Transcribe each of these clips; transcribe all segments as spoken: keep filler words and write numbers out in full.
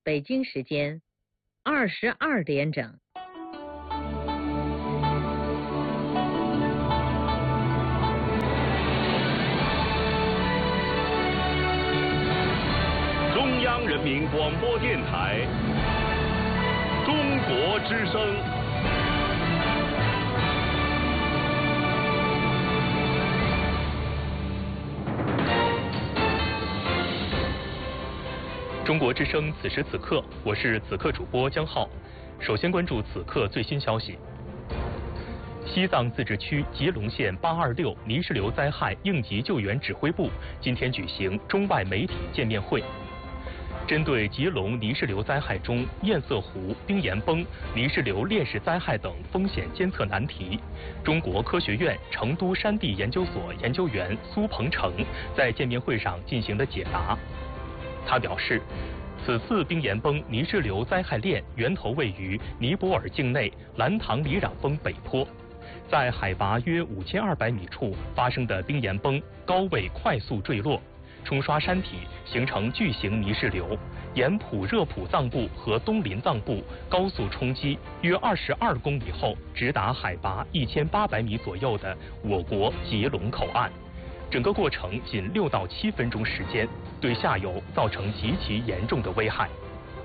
北京时间二十二点整。 中央人民广播电台中国之声。 中国之声，此时此刻，我是此刻主播江浩。首先关注此刻最新消息。西藏自治区吉隆县八二六泥石流灾害应急救援指挥部今天举行中外媒体见面会。针对吉隆泥石流灾害中堰塞湖冰岩崩、泥石流链式灾害等风险监测难题，中国科学院成都山地研究所研究员苏鹏程在见面会上进行了解答。他表示，此次冰岩崩泥石流灾害链源头位于尼泊尔境内兰唐里壤峰北坡，在海拔约五千二百米处发生的冰岩崩高位快速坠落，冲刷山体，形成巨型泥石流，沿普热普藏布和东林藏布高速冲击约二十二公里后，直达海拔一千八百米左右的我国吉隆口岸。整个过程仅六到七分钟时间，对下游造成极其严重的危害。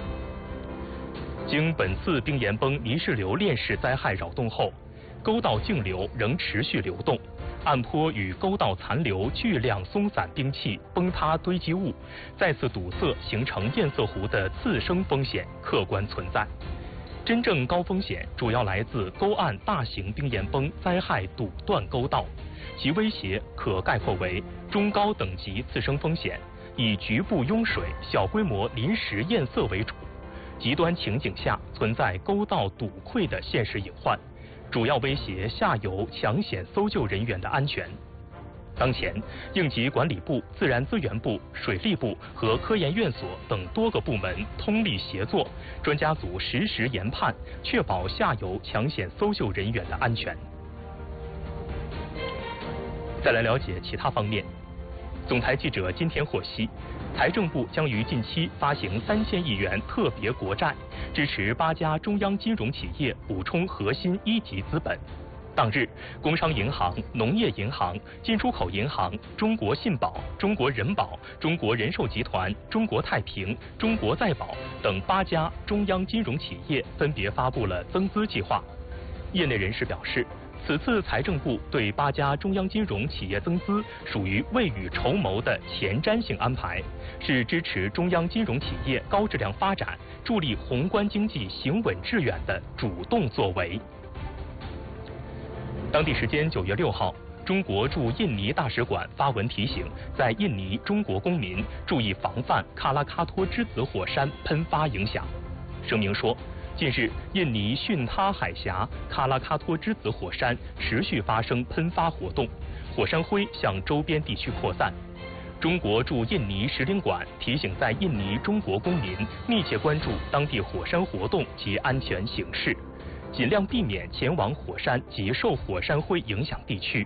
经本次冰岩崩泥石流链式灾害扰动后，沟道径流仍持续流动，岸坡与沟道残留巨量松散冰器崩塌堆积物，再次堵塞形成堰塞湖的次生风险客观存在。真正高风险主要来自沟岸大型冰岩崩灾害堵断沟道，其威胁可概括为中高等级次生风险，以局部拥水、小规模临时堰塞为主。极端情景下存在沟道堵溃的现实隐患，主要威胁下游抢险搜救人员的安全。当前，应急管理部、自然资源部、水利部和科研院所等多个部门通力协作，专家组实时研判，确保下游抢险搜救人员的安全。再来了解其他方面。总台记者今天获悉，财政部将于近期发行三千亿元特别国债，支持八家中央金融企业补充核心一级资本。当日，工商银行、农业银行、进出口银行、中国信保、中国人保、中国人寿集团、中国太平、中国再保等八家中央金融企业分别发布了增资计划。业内人士表示，此次财政部对八家中央金融企业增资属于未雨绸缪的前瞻性安排，是支持中央金融企业高质量发展、助力宏观经济行稳致远的主动作为。当地时间九月六号，中国驻印尼大使馆发文提醒在印尼中国公民注意防范喀拉喀托之子火山喷发影响。声明说，近日，印尼巽他海峡喀拉喀托之子火山持续发生喷发活动，火山灰向周边地区扩散。中国驻印尼使领馆提醒在印尼中国公民密切关注当地火山活动及安全形势，尽量避免前往火山及受火山灰影响地区。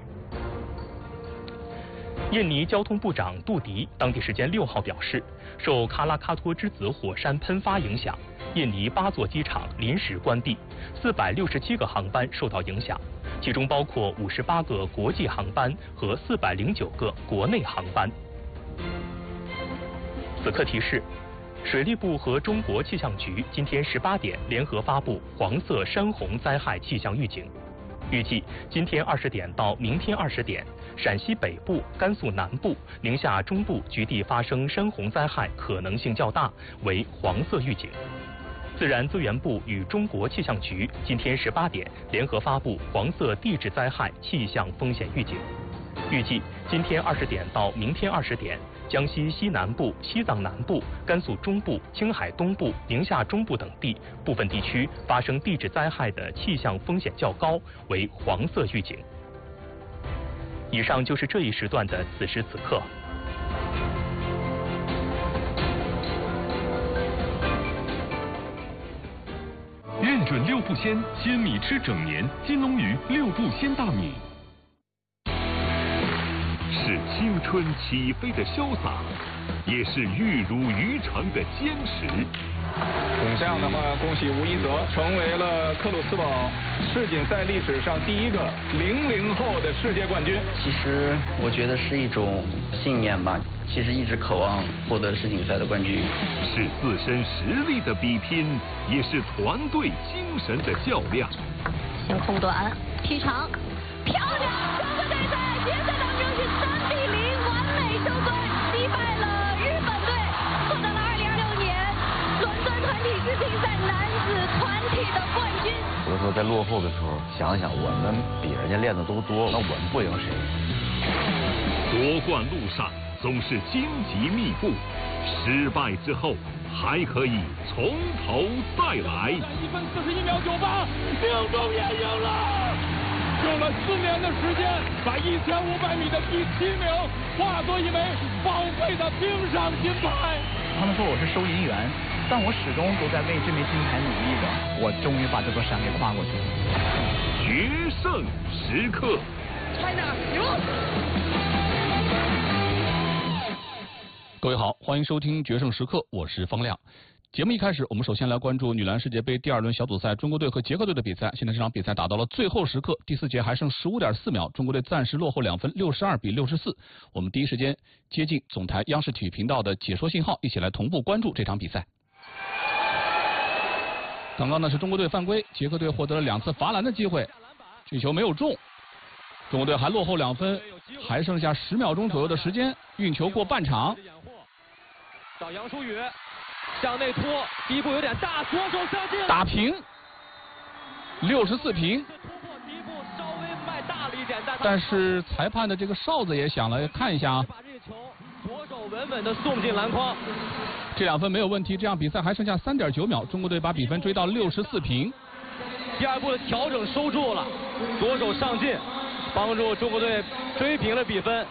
印尼交通部长杜迪当地时间六号表示，受喀拉喀托之子火山喷发影响，印尼八座机场临时关闭，四百六十七个航班受到影响，其中包括五十八个国际航班和四百零九个国内航班。此刻提示，水利部和中国气象局今天十八点联合发布黄色山洪灾害气象预警。预计今天二十点到明天二十点，陕西北部、甘肃南部、宁夏中部局地发生山洪灾害可能性较大，为黄色预警。自然资源部与中国气象局今天十八点联合发布黄色地质灾害气象风险预警。预计今天二十点到明天二十点，江西西南部、西藏南部、甘肃中部、青海东部、宁夏中部等地部分地区发生地质灾害的气象风险较高，为黄色预警。以上就是这一时段的此时此刻。 认准六步鲜，鲜米吃整年。金龙鱼六步鲜大米。是青春起飞的潇洒，也是玉汝于成的坚持。 这样的话，恭喜吴一泽成为了克鲁斯堡世锦赛历史上第一个零零后的世界冠军。 其实我觉得是一种信念吧，其实一直渴望获得世锦赛的冠军。 是自身实力的比拼，也是团队精神的较量。 先空短踢长，漂亮！中国队在决赛当中是三比零完美收队，击败了日本队，获得了二零二六年伦敦团体世锦赛男子团体的冠军。 有的时候在落后的时候，想想我们比人家练的都多，那我们不赢谁？ 夺冠路上总是荆棘密布，失败之后还可以从头再来。 一分四十一秒九八，命中也赢了。用了四年的时间，把一千五百米的第七名化作一枚宝贵的冰上金牌。 他们说我是收银员，但我始终都在为这枚金牌努力着。我终于把这座山给跨过去了。 决胜时刻。 China 赢！ 各位好，欢迎收听《决胜时刻》，我是方亮。节目一开始，我们首先来关注女篮世界杯第二轮小组赛中国队和捷克队的比赛。现在这场比赛打到了最后时刻，第四节还剩十五点四秒，中国队暂时落后两分，六十二比六十四。我们第一时间接近总台央视体育频道的解说信号，一起来同步关注这场比赛。刚刚呢是中国队犯规，捷克队获得了两次罚篮的机会，这球没有中，中国队还落后两分，还剩下十秒钟左右的时间，运球过半场。 找杨舒宇向内拖，第一步有点大，左手上进， 打平，六十四平。 第一步稍微迈大了一点， 但是裁判的这个哨子也响了，看一下啊。 把这个球左手稳稳的送进篮筐， 这两分没有问题。这样比赛还剩下三点九秒，中国队把比分追到六十四平。 第二步的调整收住了，左手上进，帮助中国队追平了比分。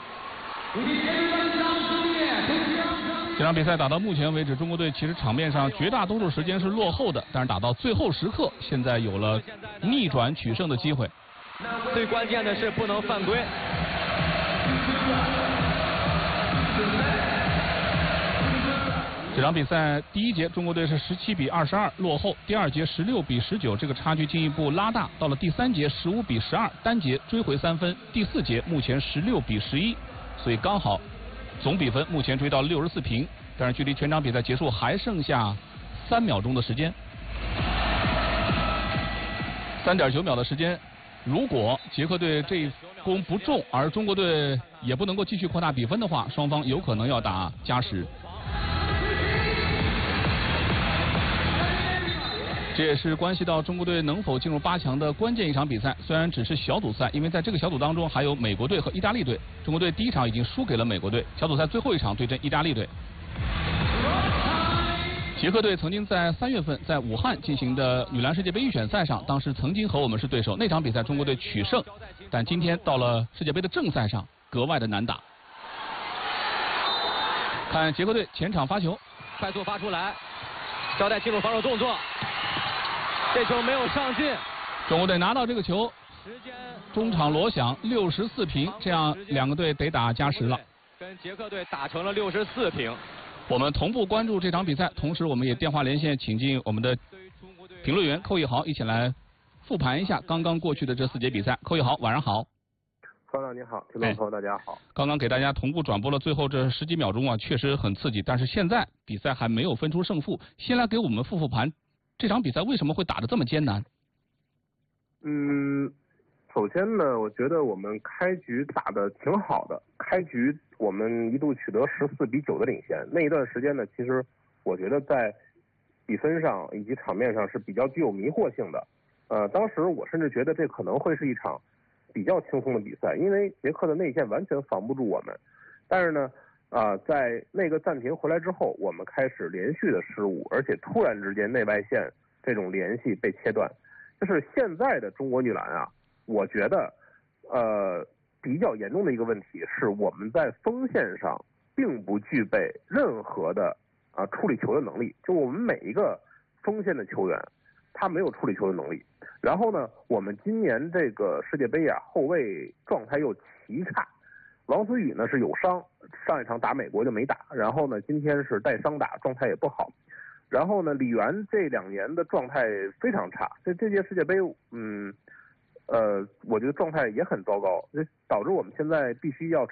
这场比赛打到目前为止，中国队其实场面上绝大多数时间是落后的，但是打到最后时刻，现在有了逆转取胜的机会。 最关键的是不能犯规。 这场比赛第一节中国队是十七比二十二落后，第二节十六比十九，这个差距进一步拉大，到了第三节十五比十二，单节追回三分，第四节目前十六比十一，所以刚好总比分目前追到六十四平，但是距离全场比赛结束还剩下三秒钟的时间，三点九秒的时间。如果捷克队这一攻不中，而中国队也不能够继续扩大比分的话，双方有可能要打加时。这也是关系到中国队能否进入八强的关键一场比赛。虽然只是小组赛，因为在这个小组当中还有美国队和意大利队。中国队第一场已经输给了美国队，小组赛最后一场对阵意大利队。捷克队曾经在三月份在武汉进行的女篮世界杯预选赛上，当时曾经和我们是对手，那场比赛中国队取胜，但今天到了世界杯的正赛上格外的难打。看捷克队前场发球， 快速发出来，交代进入防守动作，这球没有上进。 中国队拿到这个球，中场锣响，六十四平，这样两个队得打加时了。 跟捷克队打成了六十四平。 我们同步关注这场比赛，同时我们也电话连线，请进我们的评论员寇一豪，一起来复盘一下刚刚过去的这四节比赛。寇一豪，晚上好。 方亮你好，听众朋友大家好。 刚刚给大家同步转播了最后这十几秒钟啊，确实很刺激，但是现在比赛还没有分出胜负。先来给我们复复盘，这场比赛为什么会打得这么艰难？ 嗯，首先呢，我觉得我们开局打得挺好的，开局我们一度取得十四比九的领先。那一段时间呢，其实我觉得在比分上以及场面上是比较具有迷惑性的。呃，当时我甚至觉得这可能会是一场比较轻松的比赛，因为捷克的内线完全防不住我们。但是呢，啊、呃，在那个暂停回来之后，我们开始连续的失误，而且突然之间内外线这种联系被切断。就是现在的中国女篮啊，我觉得呃比较严重的一个问题是我们在锋线上并不具备任何的啊、呃、处理球的能力，就我们每一个锋线的球员他没有处理球的能力。然后呢，我们今年这个世界杯啊，后卫状态又奇差， 王思雨呢是有伤，上一场打美国就没打，然后呢今天是带伤打，状态也不好。然后呢，李源这两年的状态非常差，这这届世界杯，嗯，呃，我觉得状态也很糟糕，这导致我们现在必须要